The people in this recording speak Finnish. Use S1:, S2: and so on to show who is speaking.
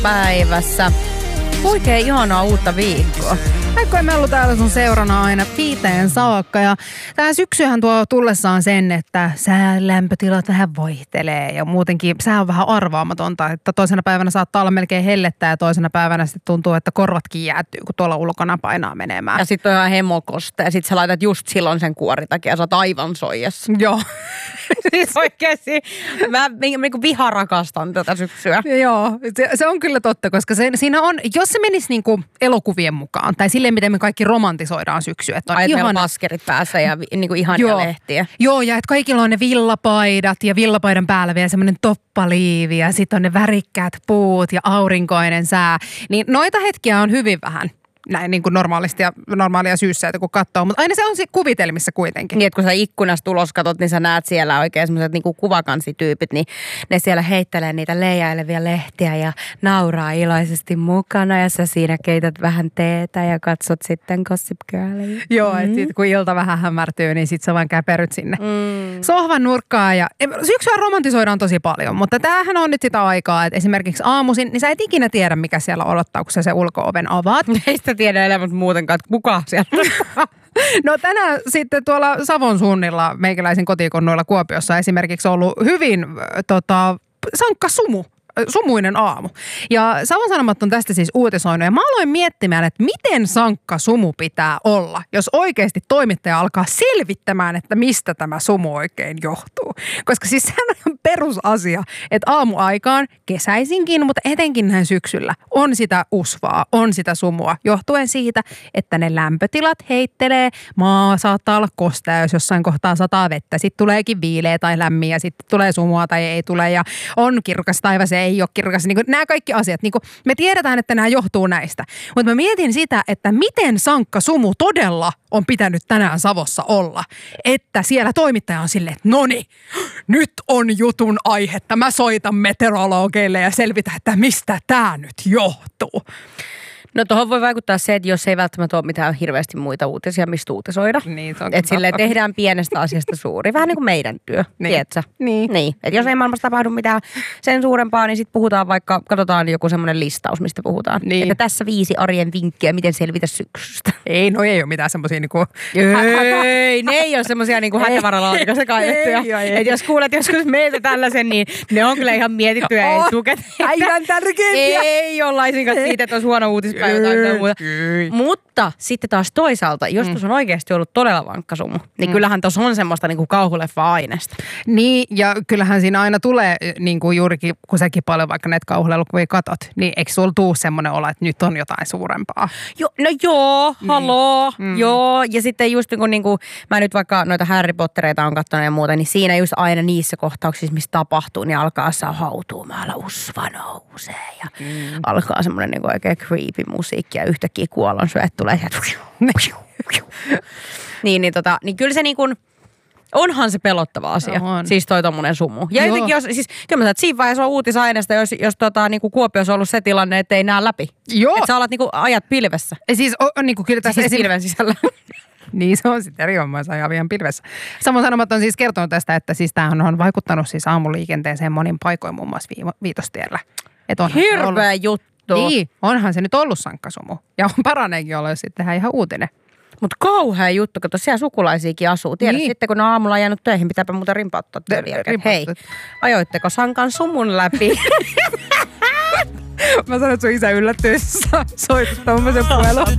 S1: päivässä. Huikea ihanaa uutta viikkoa.
S2: Aikkoin me ollut täällä sun seurana aina 5 saakka ja tää syksyhän tuo tullessaan sen, että säälämpötilat vähän vaihtelee ja muutenkin sää on vähän arvaamatonta, että toisena päivänä saattaa olla melkein hellettä ja toisena päivänä sitten tuntuu, että korvatkin jäätyy, kun tuolla ulkona painaa menemään.
S1: Ja sitten on ihan hemokosta ja sitten sä laitat just silloin sen kuoritakia ja sä oot aivan soijassa.
S2: Joo.
S1: Siis oikeesti mä viha rakastan tätä syksyä.
S2: Joo, se on kyllä totta, koska siinä on, jos se menisi niinku elokuvien mukaan tai silleen, miten me kaikki romantisoidaan syksyä. Että on
S1: ai, ihan paskerit päässä ja niinku ihania lehtiä.
S2: Joo, ja että kaikilla on ne villapaidat ja villapaidan päällä vielä semmoinen toppaliivi ja sitten on ne värikkäät puut ja aurinkoinen sää. Niin noita hetkiä on hyvin vähän. Näin niin kuin normaalia syyssäitä kun katsoo, mutta aina se on kuvitelmissa kuitenkin.
S1: Niin, että kun sä ikkunasta ulos katot, niin sä näet siellä oikein semmoiset niin kuin kuvakansityypit, niin ne siellä heittelee niitä leijailevia lehtiä ja nauraa iloisesti mukana ja sä siinä keität vähän teetä ja katsot sitten Gossip Girlia.
S2: Joo, että sit kun ilta vähän hämärtyy, niin sit sä vaan käperyt sinne sohvan nurkkaan ja syksyä romantisoidaan tosi paljon, mutta tämähän on nyt sitä aikaa, että esimerkiksi aamuisin, niin sä et ikinä tiedä, mikä siellä odottaa, kun sä se ulko-oven avaat.
S1: Tiedä elämästä muutenkaan, että kuka siellä.
S2: No tänään sitten tuolla Savon suunnilla meikäläisen kotikonnuilla Kuopiossa esimerkiksi ollut hyvin sankka sumuinen aamu. Ja Savon Sanomat on tästä siis uutisoinut ja mä aloin miettimään, että miten sankka sumu pitää olla, jos oikeasti toimittaja alkaa selvittämään, että mistä tämä sumu oikein johtuu. Koska siis sehän on perusasia, että aamuaikaan kesäisinkin, mutta etenkin näin syksyllä on sitä usvaa, on sitä sumua, johtuen siitä, että ne lämpötilat heittelee, maa saattaa olla kostea, jos jossain kohtaa sataa vettä, sitten tuleekin viileä tai lämmin ja sitten tulee sumua tai ei tule ja on kirkas taivas, ei ole kirkas. Niin kuin nämä kaikki asiat, niin kuin me tiedetään, että nämä johtuu näistä. Mutta mä mietin sitä, että miten sankka sumu todella on pitänyt tänään Savossa olla. Että siellä toimittaja on silleen, että noni, nyt on jutun aihetta. Mä soitan meteorologeille ja selvitän, että mistä tämä nyt johtuu.
S1: No tuohon voi vaikuttaa se, että jos ei välttämättä ole mitään hirveästi muita uutisia, mistä uutisoida.
S2: Niin,
S1: että silleen tehdään pienestä asiasta suuri. Vähän niin kuin meidän työ, tiedätkö? Niin. Että jos ei maailmassa tapahdu mitään sen suurempaa, niin sitten puhutaan vaikka, katsotaan joku semmoinen listaus, mistä puhutaan. Niin. Että tässä 5 arjen vinkkiä, miten selvitä syksystä.
S2: Ei ole mitään semmoisia niinku...
S1: Ei, ne ei ole semmoisia niinku hätävaralaatikossa kaivettuja. Että jos kuulet joskus meiltä tällaisen, niin ne on kyllä ihan mietittyjä etukäteen.
S2: Aivan tärkeimpiä.
S1: Ei ole laisinkaan siitä, että olisi huono uutispäivä. Mutta sitten taas toisaalta, jos tuossa on oikeasti ollut todella vankka sumu, niin kyllähän tuossa on semmoista niinku kauhuleffa-aineesta.
S2: Niin, ja kyllähän siinä aina tulee niinku juurikin, kun säkin paljon vaikka näitä kauhulelukuvia katot, niin eikö sulla tuu semmoinen olo, että nyt on jotain suurempaa?
S1: Haloo, joo. Ja sitten just niinku mä nyt vaikka noita Harry Pottereita on katsonut ja muuta, niin siinä just aina niissä kohtauksissa, missä tapahtuu, niin alkaa saa hautuumaalla usva nousee ja alkaa semmoinen niinku oikein creepy musiikki ja yhtäkkiä kuollonsyöt tulee niin kyllä se niin kuin, onhan se pelottava asia. On. Siis toi tommonen sumu. Ja jotenkin jos, siis kyllä mä sanon, että siinä vaiheessa on uutisaineesta, jos niinku Kuopiossa on ollut se tilanne, että ei näe läpi.
S2: Joo.
S1: Että sä alat niinku ajat pilvessä.
S2: Siis on niinku kyllä tässä
S1: siis pilven sisällä.
S2: Niin se on sitten eri homma, se ajaa ihan pilvessä. Savon Sanomat on siis kertonut tästä, että siis tämähän on vaikuttanut siis aamuliikenteeseen monin paikoin muun muassa Viitostiellä.
S1: Hirveä juttu.
S2: Niin, onhan se nyt ollut sankkasumu. Ja on paraneekin olla, jos sitten tehdään ihan uutinen.
S1: Mutta kauhea juttu, kun siellä sukulaisiakin asuu. Tiedät niin. Sitten, kun ne on aamulla jäänyt töihin, pitääpä muuten rimpauttaa töihin. Hei, ajoitteko sankan sumun läpi?
S2: Mä sanon, että sun isä yllättyy, jos soitat tommosen puhelun.